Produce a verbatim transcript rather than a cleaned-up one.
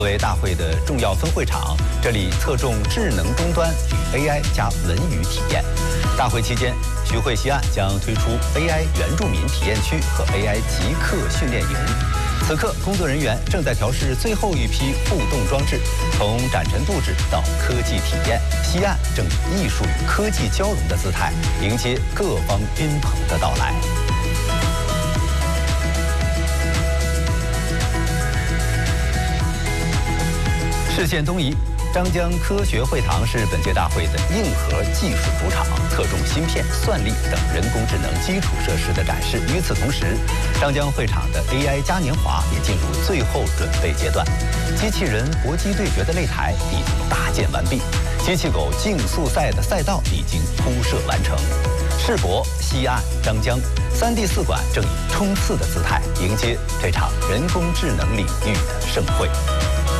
作为大会的重要分会场，这里侧重智能终端与 A I 加文娱体验。大会期间，徐汇西岸将推出 A I 原住民体验区和 A I 极客训练营。此刻，工作人员正在调试最后一批互动装置，从展陈布置到科技体验，西岸正以艺术与科技交融的姿态，迎接各方宾朋的到来。 视线东移，张江科学会堂是本届大会的硬核技术主场，侧重芯片、算力等人工智能基础设施的展示。与此同时，张江会场的 A I 嘉年华也进入最后准备阶段，机器人搏击对决的擂台已经搭建完毕，机器狗竞速赛的赛道已经铺设完成。世博、西岸、张江三 D 四馆正以冲刺的姿态迎接这场人工智能领域的盛会。